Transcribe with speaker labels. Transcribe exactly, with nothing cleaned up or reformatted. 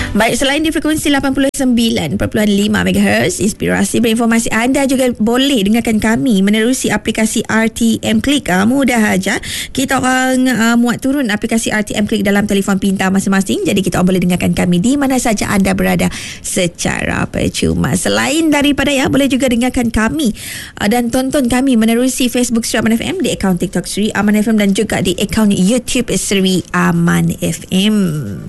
Speaker 1: Baik, selain di frekuensi lapan puluh sembilan perpuluhan lima megahertz, inspirasi berinformasi, anda juga boleh dengarkan kami menerusi aplikasi R T M Click. Uh, mudah aja. Kita orang uh, muat turun aplikasi R T M Click dalam telefon pintar masing-masing. Jadi kita orang boleh dengarkan kami di mana saja anda berada secara percuma. Selain daripada ya, boleh juga dengarkan kami uh, dan tonton kami menerusi Facebook Sri Aman F M, di akaun TikTok Sri Aman F M dan juga di akaun YouTube Sri Aman F M.